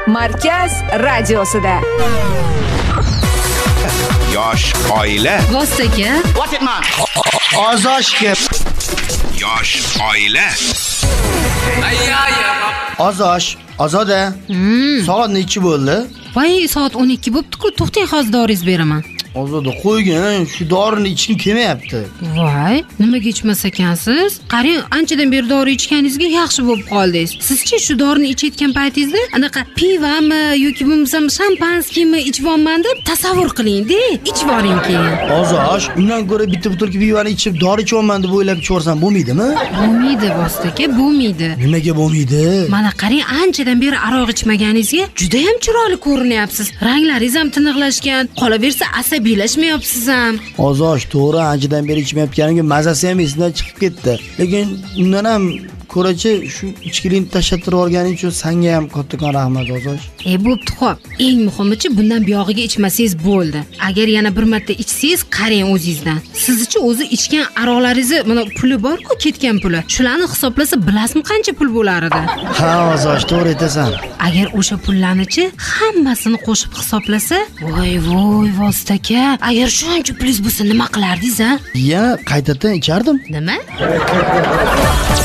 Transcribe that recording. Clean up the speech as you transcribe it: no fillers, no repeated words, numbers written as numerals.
Markaz radiosida. Yosh oila. Vostaka. Ozoshga. Yosh oila. Ozoda. Soat nechi bo'ldi? Voy, soat 12 bo'pti-ku. To'xtang, hozir doringiz beraman. Ozoda qo'ygin, shu dorini ichgim kelmayapti. Voy, nimaga ichmas ekansiz? Qarang, anchadan beri dori ichganingizga yaxshi bo'lib qoldingiz. Sizchi shu dorini ichayotgan paytingizda anaqa pivami yoki bo'lmasam shampanskiymi ichibman deb tasavvur qiling-da, ichib oling keyin. Ozosh, undan ko'ra bitta butilka pivani ichib dori ichaman deb o'ylab ichaversam bo'lmaydimi? Bo'lmaydi, Vostaka, bo'lmaydi. Nimaga bo'lmaydi? Mana qarang, anchadan beri aroq ichmaganingizga juda ham chiroyli ko'rinyapsiz. Ranglaringiz ham tiniqlashgan, qolaversa asabiylashmayapsiz ham. Ozosh, to'g'ri, anchadan beri ichmayotganimga mazasi ham esimdan chiqib ketdi. Lekin undan ham ko'rachi shu ichkilikni tashlattirib olganing uchun senga ham kattakon rahmat, Ozosh. Bo'pti, xo'p. Eng muhimichi bundan buyog'iga ichmasangiz bo'ldi. Agar yana bir marta ichsangiz, qarang o'zingizdan. Sizchi o'zi ichgan aroqlaringizni mana puli bor-ku, ketgan puli. Shularni hisoblasa, bilasizmi qancha pul bo'lar edi? Ha, Ozosh, to'g'ri aytasan. Agar o'sha pullarni-chi hammasini qo'shib hisoblasa, voy, Vostaka, agar shuncha pulingiz bo'lsa, nima qilardingiz, a? Yana qaytadan ichardim. Nima?